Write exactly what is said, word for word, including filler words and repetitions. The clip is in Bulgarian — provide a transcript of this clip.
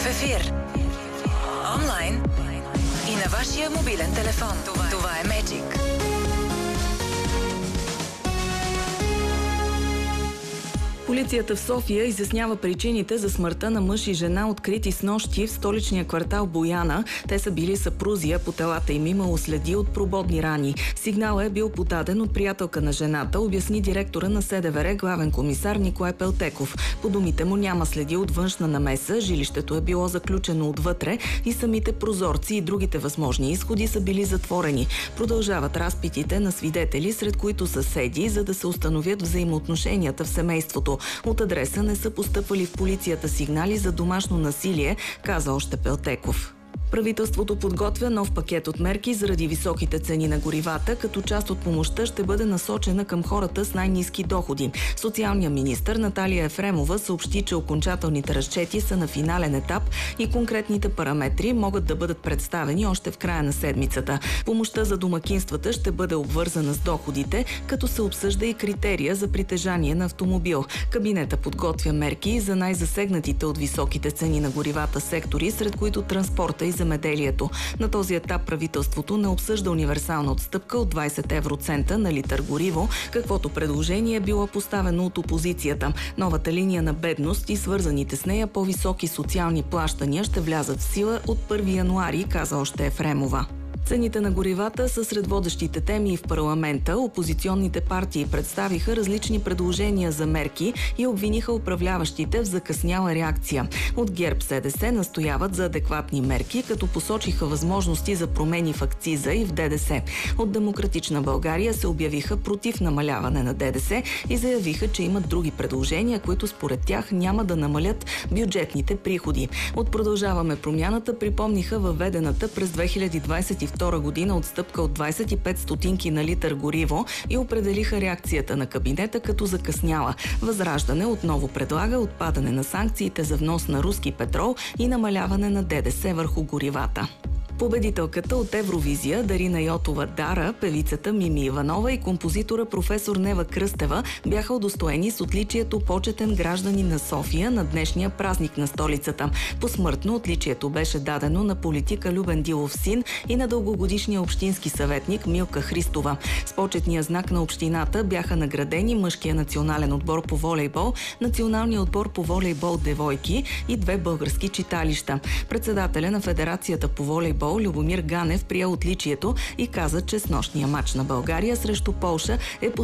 В ефир. Онлайн и на вашия мобилен телефон. Това, Това е Magic. Полицията в София изяснява причините за смъртта на мъж и жена, открити снощи в столичния квартал Бояна. Те са били съпрузи, а по телата им имало следи от прободни рани. Сигналът е бил подаден от приятелка на жената, обясни директора на СДВР, главен комисар Николай Пелтеков. По думите му няма следи от външна намеса, жилището е било заключено отвътре и самите прозорци и другите възможни изходи са били затворени. Продължават разпитите на свидетели, сред които съседи, за да се установят взаимоотношенията в семейството. От адреса не са постъпвали в полицията сигнали за домашно насилие, каза още Пелтеков. Правителството подготвя нов пакет от мерки заради високите цени на горивата, като част от помощта ще бъде насочена към хората с най-ниски доходи. Социалният министър Наталия Ефремова съобщи, че окончателните разчети са на финален етап и конкретните параметри могат да бъдат представени още в края на седмицата. Помощта за домакинствата ще бъде обвързана с доходите, като се обсъжда и критерия за притежание на автомобил. Кабинета подготвя мерки за най-засегнатите от високите цени на горивата сектори, сред които транспорта и земеделието. На този етап правителството не обсъжда универсална отстъпка от двайсет евроцента на литър гориво, каквото предложение е било поставено от опозицията. Новата линия на бедност и свързаните с нея по-високи социални плащания ще влязат в сила от първи януари, каза още Ефремова. Цените на горивата са сред водещите теми и в парламента. Опозиционните партии представиха различни предложения за мерки и обвиниха управляващите в закъсняла реакция. От ГЕРБ СДС настояват за адекватни мерки, като посочиха възможности за промени в акциза и в ДДС. От Демократична България се обявиха против намаляване на ДДС и заявиха, че имат други предложения, които според тях няма да намалят бюджетните приходи. От Продължаваме промяната припомниха въведената през две хиляди двайсет и втора година отстъпка от двайсет и пет стотинки на литър гориво и определиха реакцията на кабинета като закъсняла. Възраждане отново предлага отпадане на санкциите за внос на руски петрол и намаляване на ДДС върху горивата. Победителката от Евровизия Дарина Йотова Дара, певицата Мими Иванова и композитора професор Нева Кръстева бяха удостоени с отличието почетен гражданин на София на днешния празник на столицата. Посмъртно отличието беше дадено на политика Любен Дилов син и на дългогодишния общински съветник Милка Христова. С почетния знак на общината бяха наградени мъжкия национален отбор по волейбол, националния отбор по волейбол девойки и две български читалища. Председателя на Федерацията по волейбол Любомир Ганев прие отличието и каза, че снощния матч на България срещу Полша е